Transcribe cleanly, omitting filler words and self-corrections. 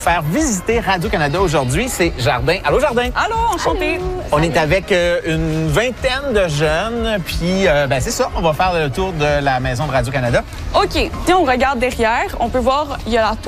Faire visiter Radio-Canada aujourd'hui, c'est Jardin. Allô, Jardin? Allô, enchanté. On est avec une vingtaine de jeunes, puis c'est ça, on va faire le tour de la maison de Radio-Canada. OK, si on regarde derrière, on peut voir, il y a la